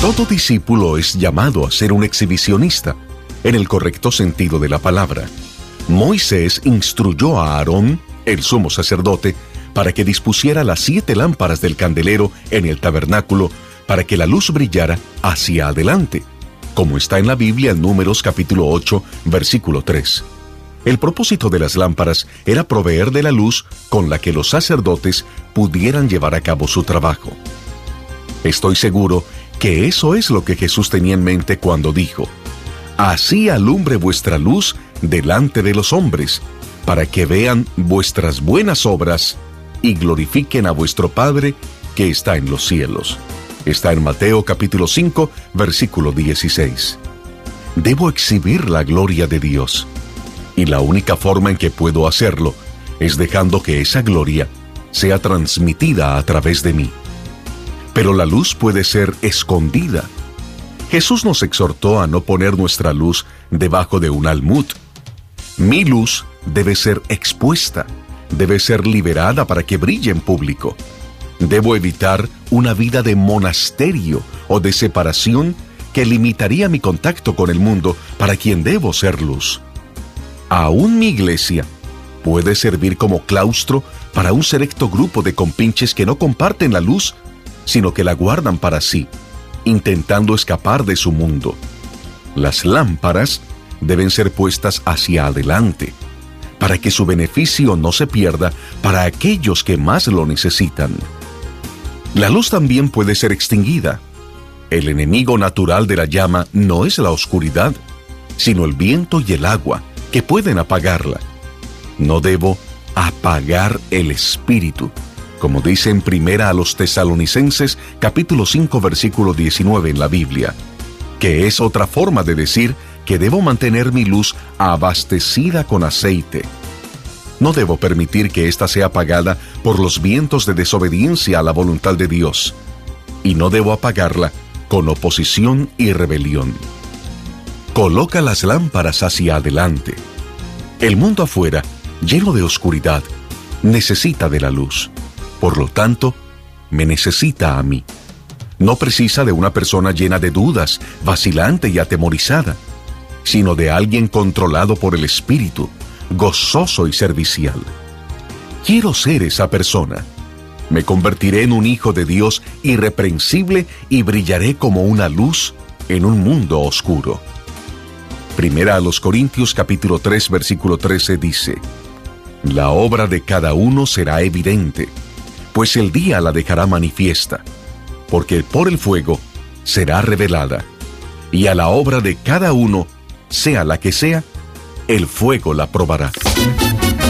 Todo discípulo es llamado a ser un exhibicionista, en el correcto sentido de la palabra. Moisés instruyó a Aarón, el sumo sacerdote, para que dispusiera las 7 lámparas del candelero en el tabernáculo, para que la luz brillara hacia adelante, como está en la Biblia en Números capítulo 8, versículo 3. El propósito de las lámparas era proveer de la luz con la que los sacerdotes pudieran llevar a cabo su trabajo. Estoy seguro que eso es lo que Jesús tenía en mente cuando dijo: «Así alumbre vuestra luz delante de los hombres, para que vean vuestras buenas obras y glorifiquen a vuestro Padre que está en los cielos». Está en Mateo capítulo 5, versículo 16. Debo exhibir la gloria de Dios, y la única forma en que puedo hacerlo es dejando que esa gloria sea transmitida a través de mí. Pero la luz puede ser escondida. Jesús nos exhortó a no poner nuestra luz debajo de un almud. Mi luz debe ser expuesta, debe ser liberada para que brille en público. Debo evitar una vida de monasterio o de separación que limitaría mi contacto con el mundo para quien debo ser luz. Aún mi iglesia puede servir como claustro para un selecto grupo de compinches que no comparten la luz, sino que la guardan para sí, intentando escapar de su mundo. Las lámparas deben ser puestas hacia adelante, para que su beneficio no se pierda para aquellos que más lo necesitan. La luz también puede ser extinguida. El enemigo natural de la llama no es la oscuridad, sino el viento y el agua, que pueden apagarla. No debo apagar el espíritu, como dice en Primera a los Tesalonicenses, capítulo 5, versículo 19 en la Biblia, que es otra forma de decir que debo mantener mi luz abastecida con aceite. No debo permitir que ésta sea apagada por los vientos de desobediencia a la voluntad de Dios, y no debo apagarla con oposición y rebelión. Coloca las lámparas hacia adelante. El mundo afuera, lleno de oscuridad, necesita de la luz. Por lo tanto, me necesita a mí. No precisa de una persona llena de dudas, vacilante y atemorizada, sino de alguien controlado por el Espíritu, gozoso y servicial. Quiero ser esa persona. Me convertiré en un hijo de Dios irreprensible y brillaré como una luz en un mundo oscuro. Primera a los Corintios capítulo 3, versículo 13 dice: «La obra de cada uno será evidente, pues el día la dejará manifiesta, porque por el fuego será revelada, y a la obra de cada uno, sea la que sea, el fuego la probará».